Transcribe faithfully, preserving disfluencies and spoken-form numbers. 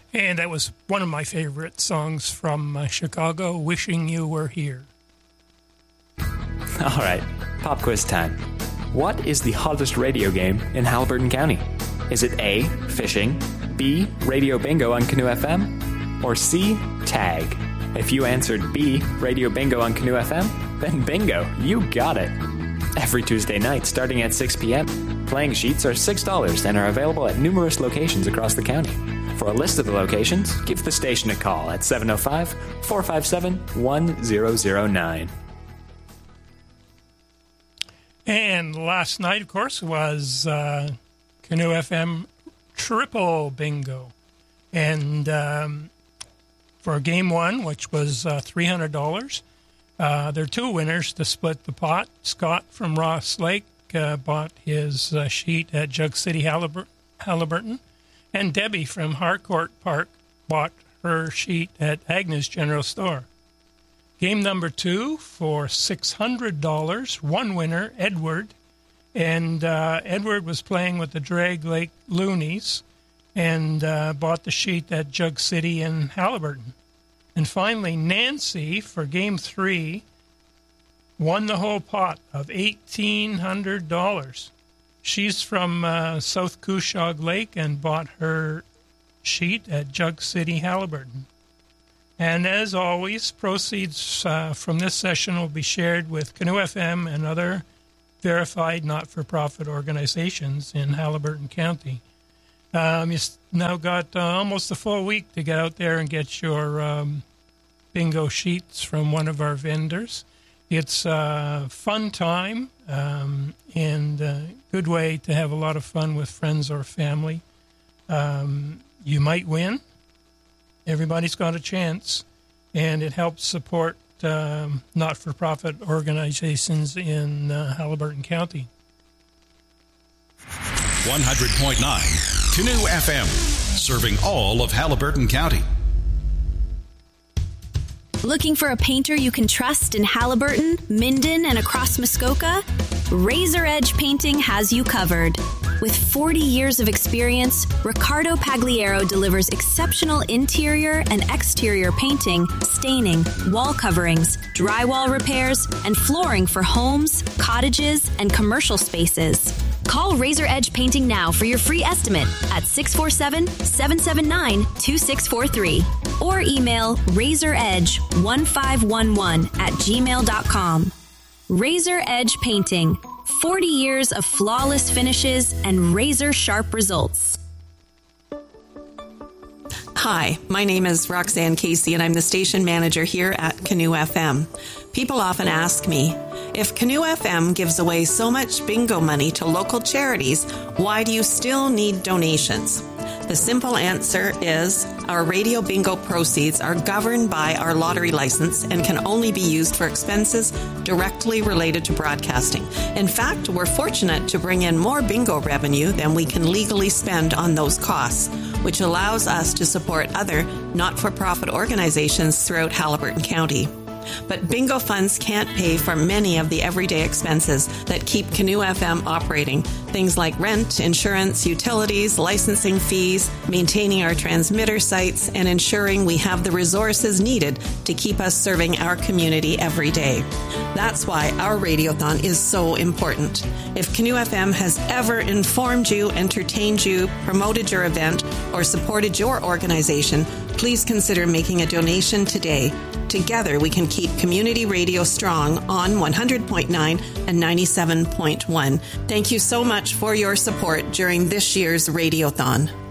And that was one of my favorite songs from uh, Chicago, Wishing You Were Here. All right, pop quiz time. What is the hottest radio game in Haliburton County? Is it A, fishing, B, radio bingo on Canoe F M, or C, tag? If you answered B, radio bingo on Canoe F M, then bingo, you got it. Every Tuesday night starting at six p.m., playing sheets are six dollars and are available at numerous locations across the county. For a list of the locations, give the station a call at seven oh five, four five seven, one zero zero nine. And last night, of course, was uh, Canoe F M Triple Bingo. And um, for game one, which was uh, three hundred dollars, uh, there are two winners to split the pot. Scott from Ross Lake uh, bought his uh, sheet at Jug City Halibur- Haliburton. And Debbie from Harcourt Park bought her sheet at Agnes General Store. Game number two for six hundred dollars. One winner, Edward. And uh, Edward was playing with the Drag Lake Loonies and uh, bought the sheet at Jug City in Haliburton. And finally, Nancy, for game three, won the whole pot of eighteen hundred dollars. She's from uh, South Couchog Lake and bought her sheet at Jug City, Haliburton. And as always, proceeds uh, from this session will be shared with Canoe F M and other verified not-for-profit organizations in Haliburton County. Um, you've now got uh, almost a full week to get out there and get your um, bingo sheets from one of our vendors. It's a fun time um, and a good way to have a lot of fun with friends or family. Um, you might win. Everybody's got a chance, and it helps support um, not-for-profit organizations in uh, Haliburton County. one hundred point nine Canoe F M, serving all of Haliburton County. Looking for a painter you can trust in Haliburton, Minden, and across Muskoka? Razor Edge Painting has you covered. With forty years of experience, Ricardo Pagliaro delivers exceptional interior and exterior painting, staining, wall coverings, drywall repairs, and flooring for homes, cottages, and commercial spaces. Call Razor Edge Painting now for your free estimate at six four seven, seven seven nine, two six four three or email razoredge one five one one at gmail dot com. Razor Edge Painting. forty years of flawless finishes and razor-sharp results. Hi, my name is Roxanne Casey, and I'm the station manager here at Canoe F M. People often ask me, if Canoe F M gives away so much bingo money to local charities, why do you still need donations? The simple answer is our radio bingo proceeds are governed by our lottery license and can only be used for expenses directly related to broadcasting. In fact, we're fortunate to bring in more bingo revenue than we can legally spend on those costs, which allows us to support other not-for-profit organizations throughout Haliburton County. But bingo funds can't pay for many of the everyday expenses that keep Canoe F M operating. Things like rent, insurance, utilities, licensing fees, maintaining our transmitter sites, and ensuring we have the resources needed to keep us serving our community every day. That's why our Radiothon is so important. If Canoe F M has ever informed you, entertained you, promoted your event, or supported your organization, please consider making a donation today. Together, we can keep community radio strong on one hundred point nine and ninety-seven point one. Thank you so much for your support during this year's Radiothon.